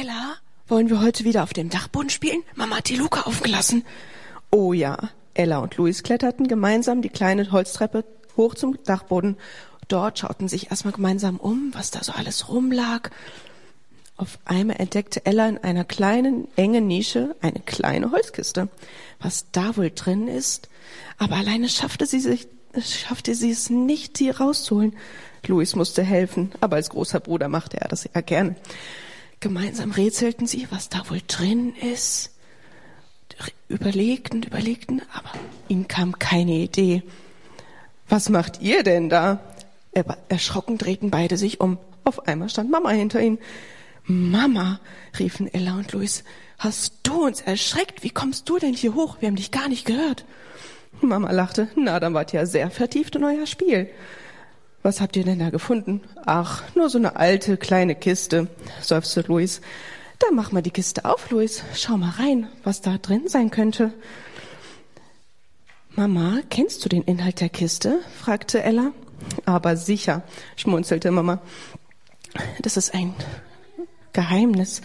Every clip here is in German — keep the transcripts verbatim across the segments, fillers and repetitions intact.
Ella, wollen wir heute wieder auf dem Dachboden spielen? Mama hat die Luke aufgelassen. Oh ja, Ella und Luis kletterten gemeinsam die kleine Holztreppe hoch zum Dachboden. Dort schauten sich erstmal gemeinsam um, was da so alles rumlag. Auf einmal entdeckte Ella in einer kleinen, engen Nische eine kleine Holzkiste. Was da wohl drin ist? Aber alleine schaffte sie sich, schaffte sie es nicht, sie rauszuholen. Luis musste helfen, aber als großer Bruder machte er das ja gerne. Gemeinsam rätselten sie, was da wohl drin ist. Überlegten, überlegten, aber ihnen kam keine Idee. Was macht ihr denn da? Erschrocken drehten beide sich um. Auf einmal stand Mama hinter ihnen. Mama, riefen Ella und Luis, hast du uns erschreckt? Wie kommst du denn hier hoch? Wir haben dich gar nicht gehört. Mama lachte. Na, dann wart ihr ja sehr vertieft in euer Spiel. Was habt ihr denn da gefunden? Ach, nur so eine alte, kleine Kiste, seufzte Luis. Dann mach mal die Kiste auf, Luis. Schau mal rein, was da drin sein könnte. Mama, kennst du den Inhalt der Kiste? Fragte Ella. Aber sicher, schmunzelte Mama. Das ist ein Geheimnis.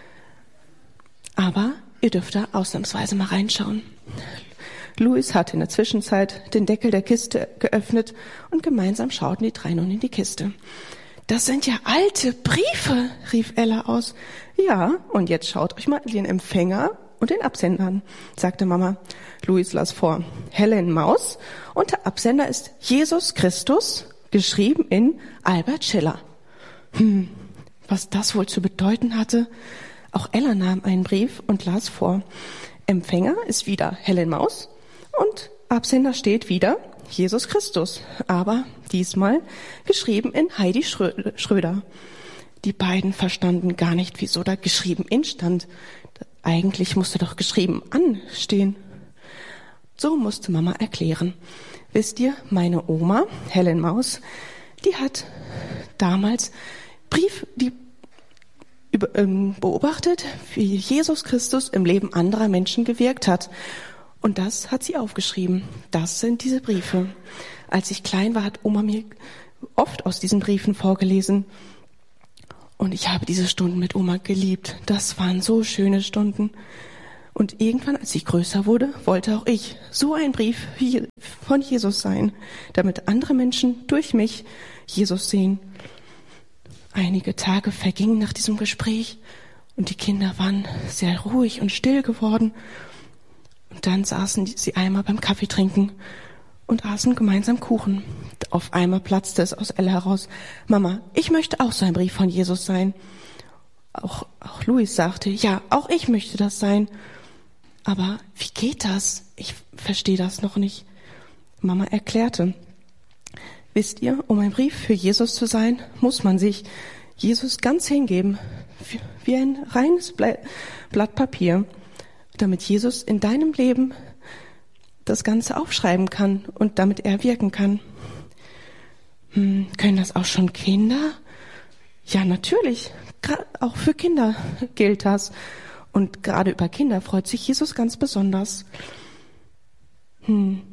Aber ihr dürft da ausnahmsweise mal reinschauen. Luis hatte in der Zwischenzeit den Deckel der Kiste geöffnet und gemeinsam schauten die drei nun in die Kiste. Das sind ja alte Briefe, rief Ella aus. Ja, und jetzt schaut euch mal den Empfänger und den Absender an, sagte Mama. Luis las vor. Helen Maus und der Absender ist Jesus Christus, geschrieben in Albert Schiller. Hm, was das wohl zu bedeuten hatte? Auch Ella nahm einen Brief und las vor. Empfänger ist wieder Helen Maus und Absender steht wieder Jesus Christus, aber diesmal geschrieben in Heidi Schröder. Die beiden verstanden gar nicht, wieso da geschrieben in stand. Eigentlich musste doch geschrieben an stehen. So musste Mama erklären. Wisst ihr, meine Oma, Helen Maus, die hat damals Brief, die über, ähm, beobachtet, wie Jesus Christus im Leben anderer Menschen gewirkt hat. Und das hat sie aufgeschrieben. Das sind diese Briefe. Als ich klein war, hat Oma mir oft aus diesen Briefen vorgelesen. Und ich habe diese Stunden mit Oma geliebt. Das waren so schöne Stunden. Und irgendwann, als ich größer wurde, wollte auch ich so ein Brief von Jesus sein, damit andere Menschen durch mich Jesus sehen. Einige Tage vergingen nach diesem Gespräch und die Kinder waren sehr ruhig und still geworden. Und dann saßen sie einmal beim Kaffeetrinken und aßen gemeinsam Kuchen. Auf einmal platzte es aus Ella heraus. Mama, ich möchte auch so ein Brief von Jesus sein. Auch, auch Luis sagte, ja, auch ich möchte das sein. Aber wie geht das? Ich verstehe das noch nicht. Mama erklärte, wisst ihr, um ein Brief für Jesus zu sein, muss man sich Jesus ganz hingeben, wie ein reines Blatt Papier, damit Jesus in deinem Leben das Ganze aufschreiben kann und damit er wirken kann. Hm, können das auch schon Kinder? Ja, natürlich. Gerade auch für Kinder gilt das. Und gerade über Kinder freut sich Jesus ganz besonders. Hm.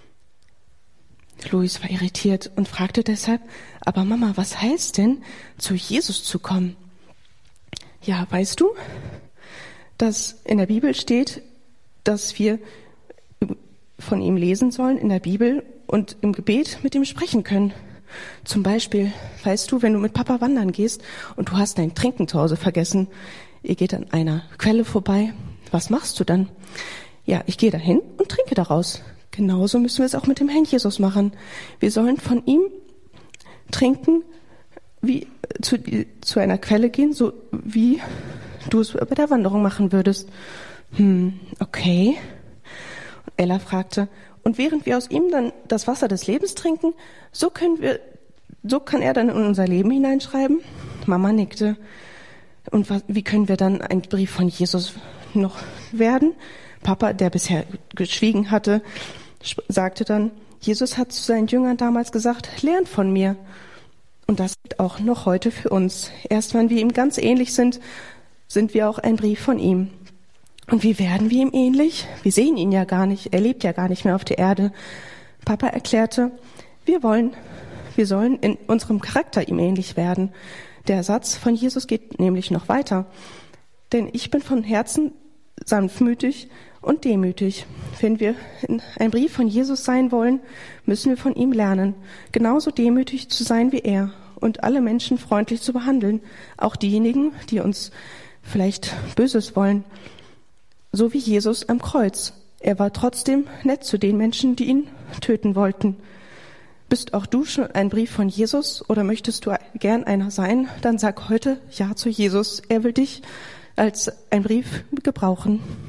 Luis war irritiert und fragte deshalb, aber Mama, was heißt denn, zu Jesus zu kommen? Ja, weißt du, dass in der Bibel steht, dass wir von ihm lesen sollen in der Bibel und im Gebet mit ihm sprechen können. Zum Beispiel, weißt du, wenn du mit Papa wandern gehst und du hast dein Trinken zu Hause vergessen, ihr geht an einer Quelle vorbei, was machst du dann? Ja, ich gehe dahin und trinke daraus. Genauso müssen wir es auch mit dem Herrn Jesus machen. Wir sollen von ihm trinken, wie zu, zu einer Quelle gehen, so wie du es bei der Wanderung machen würdest. Hm, okay. Und Ella fragte, und während wir aus ihm dann das Wasser des Lebens trinken, so können wir, so kann er dann in unser Leben hineinschreiben? Mama nickte. Und was, wie können wir dann ein Brief von Jesus noch werden? Papa, der bisher geschwiegen hatte, sagte dann, Jesus hat zu seinen Jüngern damals gesagt, lernt von mir. Und das gilt auch noch heute für uns. Erst wenn wir ihm ganz ähnlich sind, sind wir auch ein Brief von ihm. Und wie werden wir ihm ähnlich? Wir sehen ihn ja gar nicht, er lebt ja gar nicht mehr auf der Erde. Papa erklärte, wir wollen, wir sollen in unserem Charakter ihm ähnlich werden. Der Satz von Jesus geht nämlich noch weiter. Denn ich bin von Herzen sanftmütig und demütig. Wenn wir ein Brief von Jesus sein wollen, müssen wir von ihm lernen, genauso demütig zu sein wie er und alle Menschen freundlich zu behandeln, auch diejenigen, die uns vielleicht Böses wollen, so wie Jesus am Kreuz. Er war trotzdem nett zu den Menschen, die ihn töten wollten. Bist auch du schon ein Brief von Jesus oder möchtest du gern einer sein? Dann sag heute Ja zu Jesus. Er will dich als ein Brief gebrauchen.